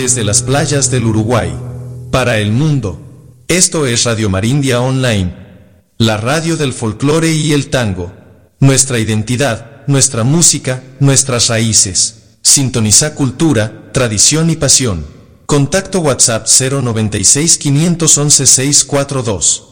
desde las playas del Uruguay. Para el mundo. Esto es Radio Marindia Online. La radio del folclore y el tango. Nuestra identidad, nuestra música, nuestras raíces. Sintoniza cultura, tradición y pasión. Contacto WhatsApp 096 511 642.